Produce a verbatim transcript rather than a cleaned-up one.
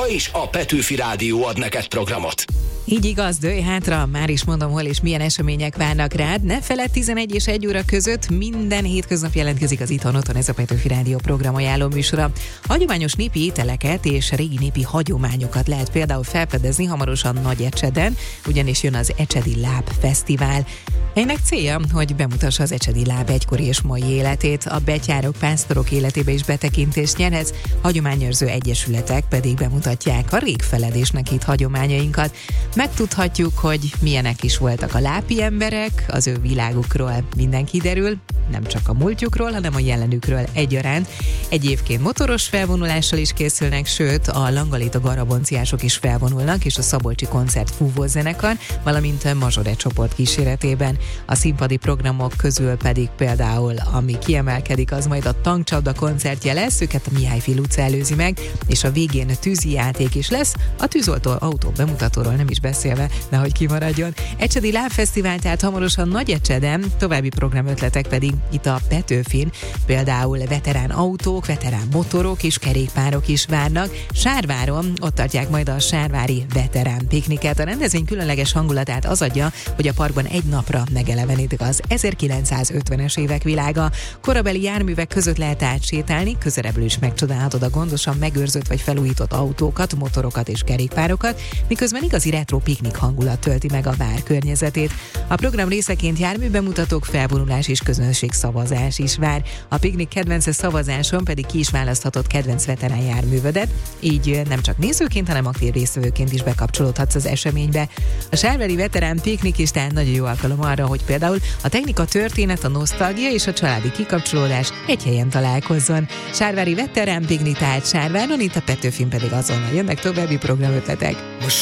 is a Petőfi Rádió ad neked programot. Így igaz, dőj hátra, már is mondom, hol és milyen események várnak rád. Ne feledd, tizenegy és egy óra között minden hétköznap jelentkezik az Itthon Otthon, ez a Petőfi Rádió programajánló műsora. Hagyományos népi ételeket és régi népi hagyományokat lehet például felfedezni hamarosan Nagyecseden, ugyanis jön az Ecsedi Láb Fesztivál. Ennek célja, hogy bemutassa az ecsedi láb egykori és mai életét, a betyárok, pásztorok életébe is betekintést nyerhetsz, hagyományőrző egyesületek pedig bemutatják a régfeledésnek itt hagyományainkat. Megtudhatjuk, hogy milyenek is voltak a lápi emberek, az ő világukról minden kiderül, nem csak a múltjukról, hanem a jelenükről egyaránt. Egyébként motoros felvonulással is készülnek, sőt a Langalita Garabonciások is felvonulnak, és a Szabolcsi Koncert fúvózenekar, valamint a Mazsore csoport kíséretében. A színpadi programok közül pedig például, ami kiemelkedik, az majd a Tankcsapda koncertje lesz, őket a Mihályfi Luca előzi meg, és a végén tűzi játék is lesz, a tűzoltó autó bemutatóról nem is beszélve, nehogy kimaradjon. Ecsedi Láb Fesztivál, tehát hamarosan Nagyecseden, további programötletek pedig itt a Petőfin, például veterán autók, veterán motorok és kerékpárok is várnak. Sárváron ott tartják majd a sárvári veterán pikniket. A rendezvény különleges hangulatát az adja, hogy a parkban egy napra megelevenítik az ezerkilencszázötvenes évek világa. Korabeli járművek között lehet átsétálni, közelebbről is megcsodálhatod a gondosan megőrzött vagy felújított autókat, motorokat és kerékpárokat, miközben igazi retro piknik hangulat tölti meg a vár környezetét. A program részeként járműbemutatók, felvonulás és közönségszavazás is vár. A piknik kedvence szavazáson pedig ki is választhatod kedvenc veterán járművedet, így nem csak nézőként, hanem aktív résztvevőként is bekapcsolódhatsz az eseménybe. A sárvári veterán piknik is tehát nagyon jó alkalom arra, hogy például a technika, történet, a nosztalgia és a családi kikapcsolódás egy helyen találkozzon. Sárvári veterán piknik, tehát Sárváron, itt a Petőfin pedig azonnal jönnek további programötletek.